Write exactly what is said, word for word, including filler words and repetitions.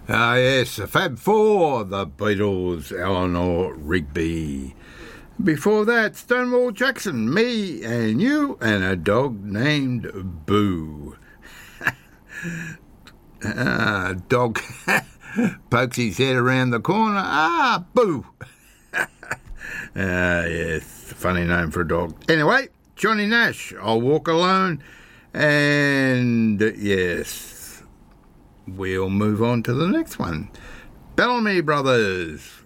Ah, yes, the Fab Four, the Beatles, Eleanor Rigby. Before that, Stonewall Jackson, me and you, and a dog named Boo. ah, dog pokes his head around the corner. Ah, Boo. ah, yes, funny name for a dog. Anyway, Johnny Nash, I'll Walk Alone. And, yes, we'll move on to the next one. Bellamy Brothers,